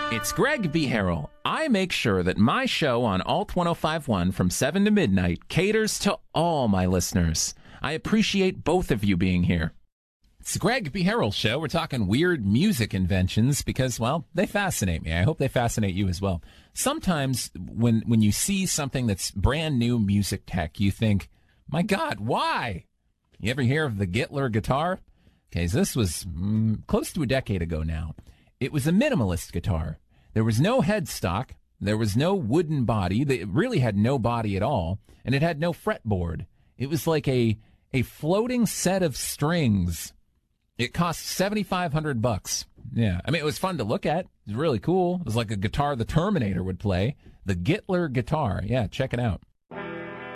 It's Greg B. Harrell. I make sure that my show on Alt 1051 from 7 to midnight caters to all my listeners. I appreciate both of you being here. It's the Greg B. Harrell Show. We're talking weird music inventions because, well, they fascinate me. I hope they fascinate you as well. Sometimes when you see something that's brand new music tech, you think, my God, why? You ever hear of the Gittler guitar? Okay, so this was close to a decade ago now. It was a minimalist guitar. There was no headstock. There was no wooden body. It really had no body at all, and it had no fretboard. It was like a floating set of strings. It cost $7,500. Yeah, I mean, it was fun to look at. It was really cool. It was like a guitar the Terminator would play. The Gittler guitar. Yeah, check it out.